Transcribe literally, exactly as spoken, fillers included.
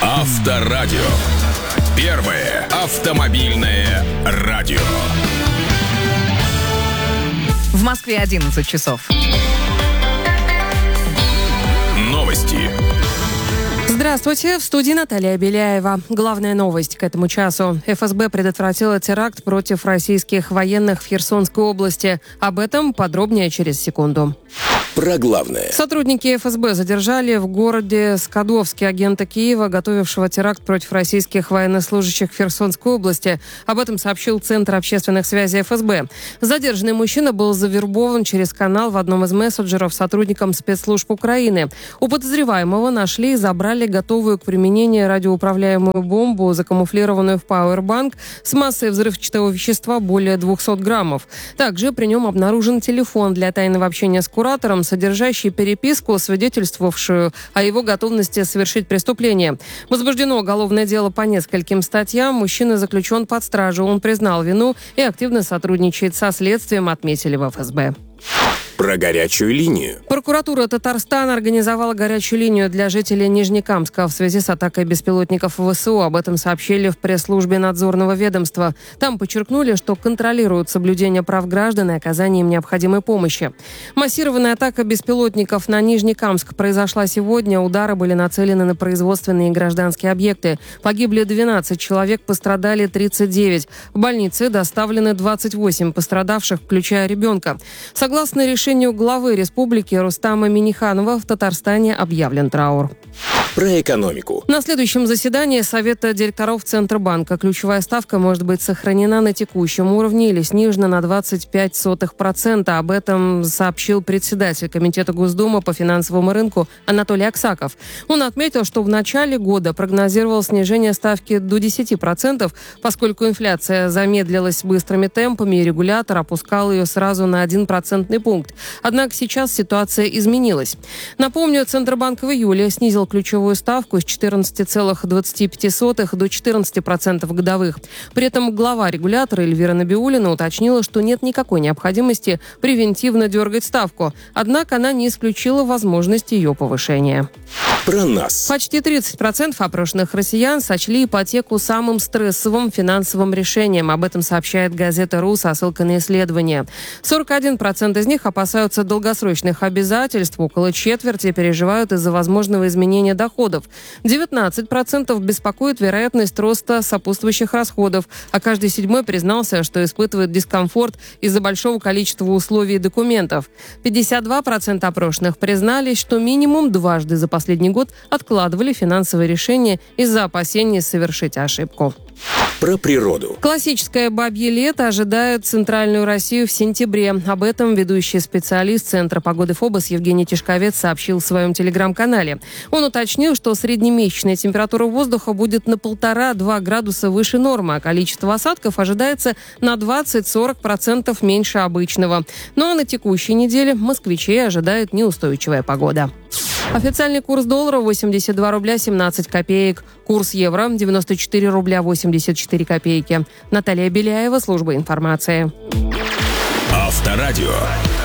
Авторадио. Первое автомобильное радио. В Москве одиннадцать часов. Новости. Здравствуйте, в студии Наталья Беляева. Главная новость к этому часу. эф эс бэ предотвратила теракт против российских военных в Херсонской области. Об этом подробнее через секунду. Про главное. Сотрудники эф эс бэ задержали в городе Скадовске агента Киева, готовившего теракт против российских военнослужащих в Херсонской области. Об этом сообщил Центр общественных связей эф эс бэ. Задержанный мужчина был завербован через канал в одном из мессенджеров сотрудникам спецслужб Украины. У подозреваемого нашли и забрали готовую к применению радиоуправляемую бомбу, закамуфлированную в пауэрбанк с массой взрывчатого вещества более двухсот граммов. Также при нем обнаружен телефон для тайного общения с куратором, содержащий переписку, свидетельствовавшую о его готовности совершить преступление. Возбуждено уголовное дело по нескольким статьям. Мужчина заключен под стражу. Он признал вину и активно сотрудничает со следствием, отметили в эф эс бэ. Про горячую линию. Прокуратура Татарстана организовала горячую линию для жителей Нижнекамска в связи с атакой беспилотников вэ эс у. Об этом сообщили в пресс-службе надзорного ведомства. Там подчеркнули, что контролируют соблюдение прав граждан и оказание им необходимой помощи. Массированная атака беспилотников на Нижнекамск произошла сегодня. Удары были нацелены на производственные и гражданские объекты. Погибли двенадцать человек, пострадали тридцать девять. В больницы доставлены двадцать восемь пострадавших, включая ребенка. Согласно решению главы республики Рустама Минниханова, в Татарстане объявлен траур. Про экономику. На следующем заседании Совета директоров Центробанка ключевая ставка может быть сохранена на текущем уровне или снижена на двадцать пять сотых процента. Об этом сообщил председатель Комитета Госдумы по финансовому рынку Анатолий Аксаков. Он отметил, что в начале года прогнозировал снижение ставки до десяти процентов, поскольку инфляция замедлилась быстрыми темпами, и регулятор опускал ее сразу на один процентный пункт. Однако сейчас ситуация изменилась. Напомню, Центробанк в июле снизил ключевую ставку с четырнадцати целых двадцати пяти сотых до четырнадцати процентов годовых. При этом глава регулятора Эльвира Набиуллина уточнила, что нет никакой необходимости превентивно дергать ставку. Однако она не исключила возможность ее повышения. Про нас. Почти тридцать процентов опрошенных россиян сочли ипотеку самым стрессовым финансовым решением. Об этом сообщает газета РУ со ссылкой на исследование. сорок один процент из них опасаются долгосрочных обязательств, около четверти переживают из-за возможного изменения доходов. девятнадцать процентов беспокоит вероятность роста сопутствующих расходов, а каждый седьмой признался, что испытывает дискомфорт из-за большого количества условий и документов. пятьдесят два процента опрошенных признались, что минимум дважды за последний год откладывали финансовые решения из-за опасений совершить ошибку. Про природу. Классическое бабье лето ожидает центральную Россию в сентябре. Об этом ведущий специалист Центра погоды ФОБОС Евгений Тишковец сообщил в своем телеграм-канале. Он уточнил, что среднемесячная температура воздуха будет на полтора-два градуса выше нормы, а количество осадков ожидается на двадцать-сорок процентов меньше обычного. Ну а на текущей неделе москвичей ожидает неустойчивая погода. Официальный курс доллара восемьдесят два рубля семнадцать копеек. Курс евро девяносто четыре рубля восемьдесят четыре копейки. Наталья Беляева, служба информации. Авторадио.